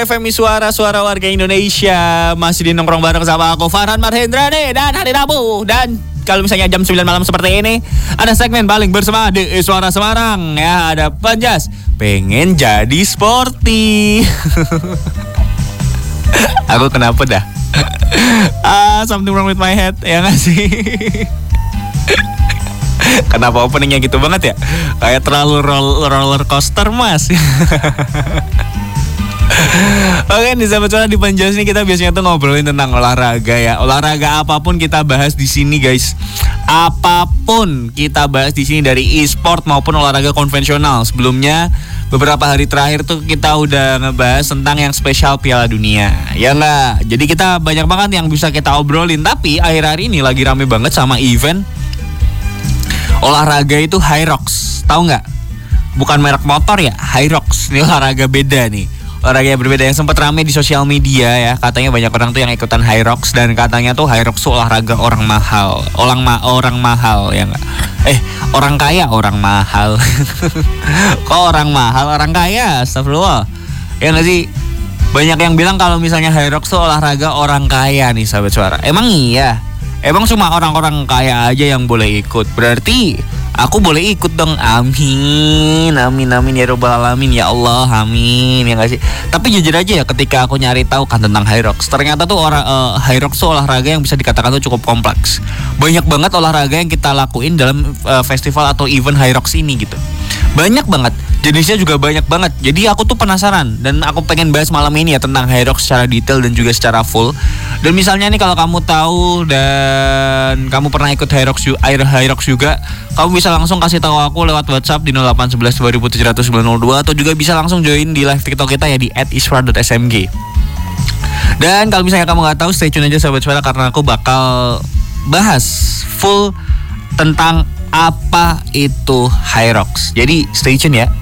Mega FM suara warga Indonesia. Masih di nongkrong bareng sama aku Farhan Marhendra nih. Dan hari Rabu. Dan kalau misalnya jam 9 malam seperti ini, ada segmen paling bersama di Suara Semarang. Ya, ada Panjas pengen jadi sporty. Aku kenapa dah? Something wrong with my head. Ya gak sih? Kenapa openingnya gitu banget ya? Kayak terlalu roller coaster mas. Oke, di sahabat suara di Panjas nih kita biasanya tuh ngobrolin tentang olahraga ya. Olahraga apapun kita bahas di sini guys. Apapun kita bahas di sini, dari e-sport maupun olahraga konvensional. Sebelumnya beberapa hari terakhir tuh kita udah ngebahas tentang yang spesial Piala Dunia. Ya enggak? Jadi kita banyak banget yang bisa kita obrolin. Tapi akhir-akhir ini lagi rame banget sama event olahraga itu Hyrox. Tahu nggak? Bukan merek motor ya, Hyrox. Ini olahraga beda nih. Olahraga yang berbeda yang sempat rame di sosial media ya. Katanya banyak orang tuh yang ikutan Hyrox, dan katanya tuh Hyrox tuh olahraga orang mahal. Orang mahal ya nggak? Orang kaya orang mahal. Kok orang mahal orang kaya? Astagfirullah. Ya nggak sih? Banyak yang bilang kalau misalnya Hyrox tuh olahraga orang kaya nih sahabat suara. Emang iya? Emang cuma orang-orang kaya aja yang boleh ikut? Berarti aku boleh ikut dong. Amin, amin, amin ya robbal alamin, ya Allah, amin, ya gak sih? Tapi jujur aja ya, ketika aku nyari tahu kan tentang Hyrox, ternyata tuh Hyrox tuh olahraga yang bisa dikatakan tuh cukup kompleks. Banyak banget olahraga yang kita lakuin dalam festival atau event Hyrox ini gitu. Banyak banget, jenisnya juga banyak banget. Jadi aku tuh penasaran dan aku pengen bahas malam ini ya tentang Hyrox secara detail dan juga secara full. Dan misalnya nih kalau kamu tahu dan kamu pernah ikut Hyrox juga, kamu bisa langsung kasih tahu aku lewat WhatsApp di 0811 2700 902, atau juga bisa langsung join di live TikTok kita ya di @iswar.smg. Dan kalau misalnya kamu nggak tahu, stay tune aja sahabat suara, karena aku bakal bahas full tentang apa itu Hyrox. Jadi stay tune ya.